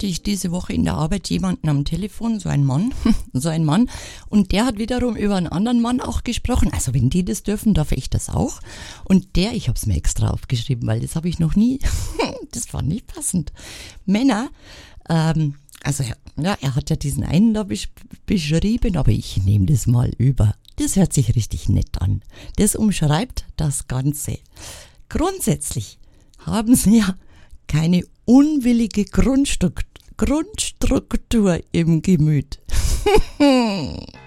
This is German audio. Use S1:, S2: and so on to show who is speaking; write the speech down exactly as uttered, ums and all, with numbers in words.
S1: hatte ich diese Woche in der Arbeit jemanden am Telefon, so ein Mann, so ein Mann, und der hat wiederum über einen anderen Mann auch gesprochen. Also wenn die das dürfen, darf ich das auch. Und der, ich habe es mir extra aufgeschrieben, weil das habe ich noch nie, das war nicht passend. Männer, ähm, also ja, er hat ja diesen einen da besch- beschrieben, aber ich nehme das mal über. Das hört sich richtig nett an. Das umschreibt das Ganze. Grundsätzlich haben sie ja keine unwillige Grundstruktur, Grundstruktur im Gemüt.